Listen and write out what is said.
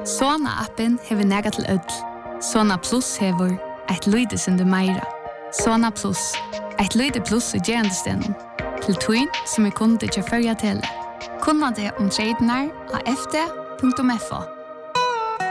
Sona-appen hever nega til ødel. Sona Plus hever et lyde sinde meira. Sona Plus, et lyde plus i gerandestenen. Til tøyn som kunde til førja tele. Kunna det om tradene av fd.fo.